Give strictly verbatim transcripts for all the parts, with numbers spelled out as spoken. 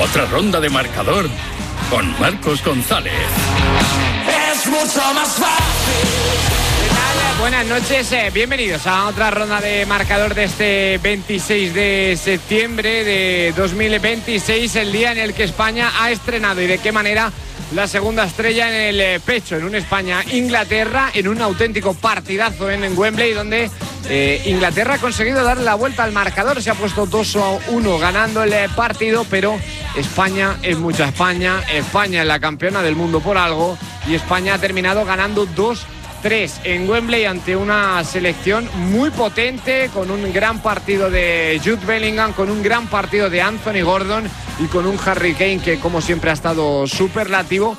Otra ronda de marcador con Marcos González. Es mucho más fácil. Buenas noches, eh, bienvenidos a otra ronda de marcador de este veintiséis de septiembre de dos mil veintiséis, el día en el que España ha estrenado y de qué manera la segunda estrella en el eh, pecho, en un España-Inglaterra, en un auténtico partidazo en, en Wembley, donde eh, Inglaterra ha conseguido dar la vuelta al marcador, se ha puesto dos a uno ganando el eh, partido, pero España es mucha España, España es la campeona del mundo por algo y España ha terminado ganando dos tres en Wembley ante una selección muy potente, con un gran partido de Jude Bellingham, con un gran partido de Anthony Gordon y con un Harry Kane que como siempre ha estado superlativo,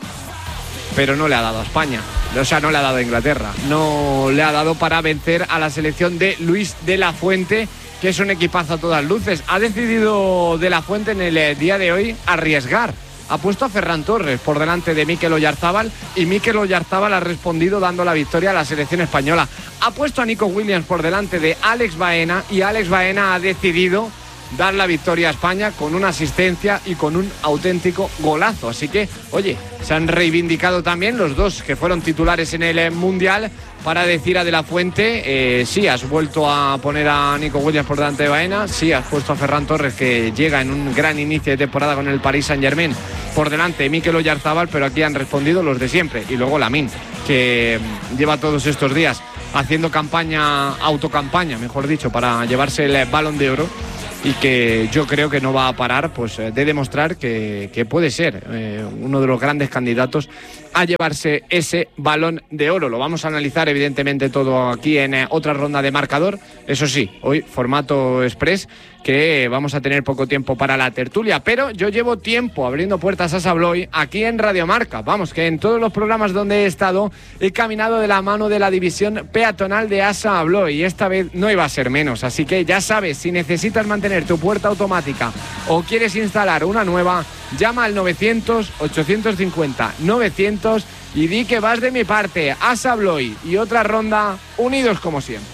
pero no le ha dado a España, o sea, no le ha dado a Inglaterra, no le ha dado para vencer a la selección de Luis de la Fuente, que es un equipazo a todas luces. Ha decidido de la Fuente en el día de hoy arriesgar. Ha puesto a Ferran Torres por delante de Mikel Oyarzabal y Mikel Oyarzabal ha respondido dando la victoria a la selección española. Ha puesto a Nico Williams por delante de Alex Baena y Alex Baena ha decidido dar la victoria a España con una asistencia y con un auténtico golazo. Así que, oye, se han reivindicado también los dos que fueron titulares en el Mundial para decir a De la Fuente, eh, sí, has vuelto a poner a Nico Williams por delante de Baena, sí, has puesto a Ferran Torres, que llega en un gran inicio de temporada con el Paris Saint-Germain, por delante de Mikel Oyarzabal, pero aquí han respondido los de siempre. Y luego Lamine, que lleva todos estos días haciendo campaña, autocampaña, mejor dicho, para llevarse el Balón de Oro, y que yo creo que no va a parar pues de demostrar que, que puede ser eh, uno de los grandes candidatos a llevarse ese Balón de Oro. Lo vamos a analizar evidentemente todo aquí en eh, otra ronda de marcador. Eso sí, hoy formato express, que vamos a tener poco tiempo para la tertulia, pero yo llevo tiempo abriendo puertas a Sabloy aquí en Radio Marca. Vamos, que en todos los programas donde he estado he caminado de la mano de la división peatonal de ASA Abloy y esta vez no iba a ser menos, así que ya sabes, si necesitas mantener tu puerta automática o quieres instalar una nueva, llama al novecientos, ochocientos cincuenta, novecientos y di que vas de mi parte. ASA Abloy y otra ronda, unidos como siempre.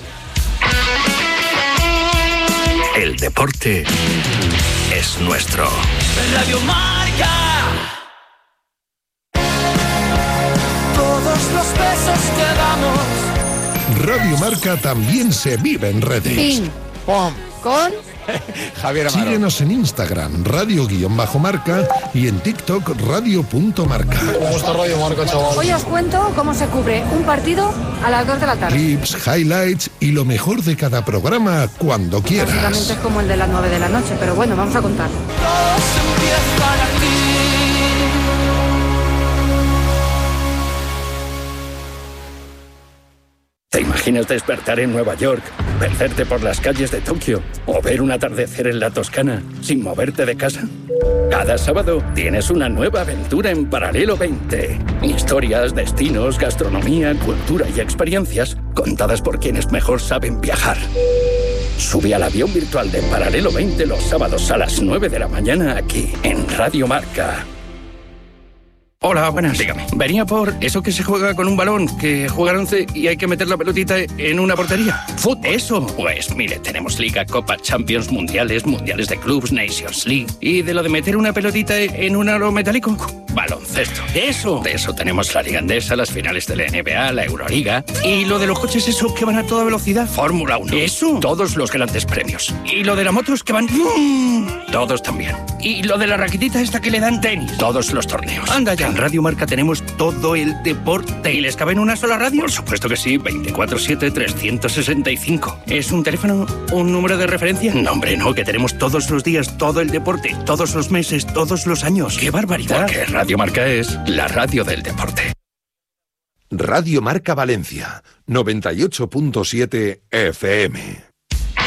El deporte es nuestro. Radio Marca. Todos los besos que damos. Radio Marca también se vive en redes. Ping, ¡Pum! con Javier Amaro. Síguenos en Instagram, radio-marca, y en TikTok, radio.marca. ¿Cómo está Radio Marca, chaval? Hoy os cuento cómo se cubre un partido a las dos de la tarde. Clips, highlights y lo mejor de cada programa cuando quieras. Básicamente es como el de las nueve de la noche, pero bueno, vamos a contar. Todos empiezan aquí. ¿Te imaginas despertar en Nueva York, perderte por las calles de Tokio o ver un atardecer en la Toscana sin moverte de casa? Cada sábado tienes una nueva aventura en Paralelo veinte. Historias, destinos, gastronomía, cultura y experiencias contadas por quienes mejor saben viajar. Sube al avión virtual de Paralelo veinte los sábados a las nueve de la mañana aquí en Radio Marca. Hola, buenas. Dígame. Venía por eso que se juega con un balón, que juegan once y hay que meter la pelotita en una portería. ¿Fútbol? Eso. Pues mire, tenemos Liga, Copa, Champions, Mundiales, Mundiales de Clubs, Nations League. ¿Y de lo de meter una pelotita en un aro metálico? Baloncesto. Eso. De eso tenemos la Liga Endesa, las finales de la N B A, la Euroliga. ¿Y lo de los coches eso que van a toda velocidad? Fórmula uno. Eso. Todos los grandes premios. ¿Y lo de las motos que van...? Todos también. ¿Y lo de la raquetita esta que le dan tenis? Todos los torneos. Anda ya. En Radio Marca tenemos todo el deporte. ¿Y les cabe en una sola radio? Por supuesto que sí, veinticuatro siete, trescientos sesenta y cinco. ¿Es un teléfono, un número de referencia? No, hombre, no. Que tenemos todos los días, todo el deporte, todos los meses, todos los años. ¡Qué barbaridad! Porque Radio Marca es la radio del deporte. Radio Marca Valencia, noventa y ocho punto siete F M.